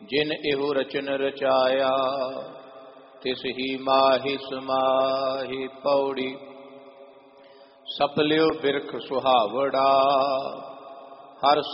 जिन एहु रचन रचाया तिस ही माहि समाहि पौड़ी सपलियो बिरख सुहावड़ा हर